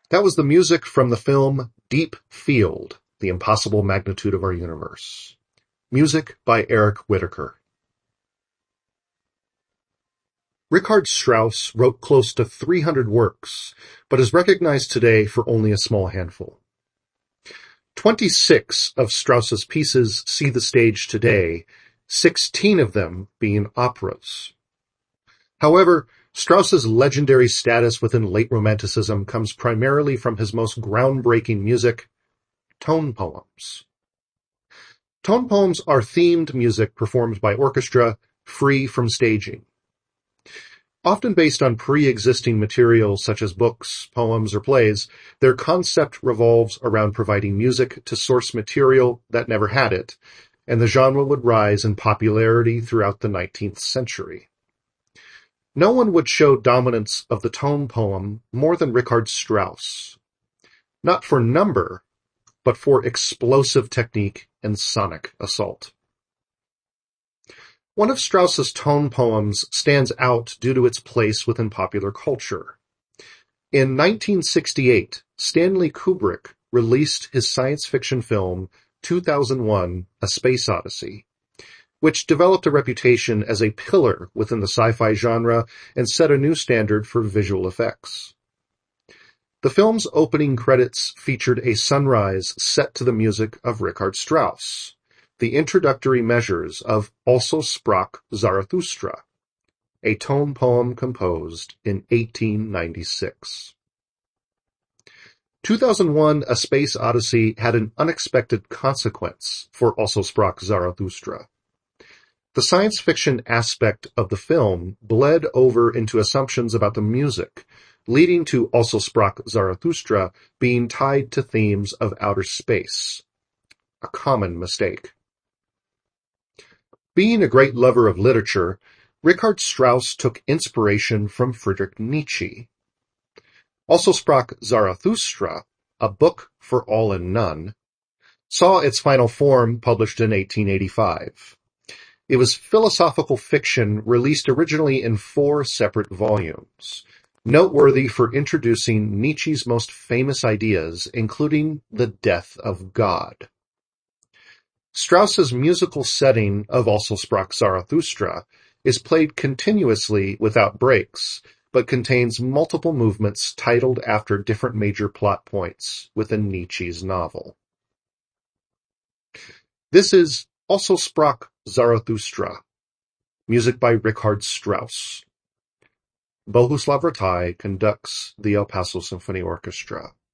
That was the music from the film Deep Field, The Impossible Magnitude of Our Universe. Music by Eric Whitacre. Richard Strauss wrote close to 300 works, but is recognized today for only a small handful. 26 of Strauss's pieces see the stage today, 16 of them being operas. However, Strauss's legendary status within late Romanticism comes primarily from his most groundbreaking music, tone poems. Tone poems are themed music performed by orchestra, free from staging. Often based on pre-existing material such as books, poems, or plays, their concept revolves around providing music to source material that never had it, and the genre would rise in popularity throughout the 19th century. No one would show dominance of the tone poem more than Richard Strauss. Not for number, but for explosive technique and sonic assault. One of Strauss's tone poems stands out due to its place within popular culture. In 1968, Stanley Kubrick released his science fiction film 2001: A Space Odyssey, which developed a reputation as a pillar within the sci-fi genre and set a new standard for visual effects. The film's opening credits featured a sunrise set to the music of Richard Strauss, the introductory measures of Also sprach Zarathustra, a tone poem composed in 1896. 2001: A Space Odyssey had an unexpected consequence for Also sprach Zarathustra. The science fiction aspect of the film bled over into assumptions about the music, leading to Also sprach Zarathustra being tied to themes of outer space. A common mistake. Being a great lover of literature, Richard Strauss took inspiration from Friedrich Nietzsche. Also sprach Zarathustra, a book for all and none, saw its final form published in 1885. It was philosophical fiction released originally in 4 separate volumes, noteworthy for introducing Nietzsche's most famous ideas, including the death of God. Strauss's musical setting of Also sprach Zarathustra is played continuously without breaks, but contains multiple movements titled after different major plot points within Nietzsche's novel. This is Also sprach Zarathustra, music by Richard Strauss. Bohuslav Ratai conducts the El Paso Symphony Orchestra.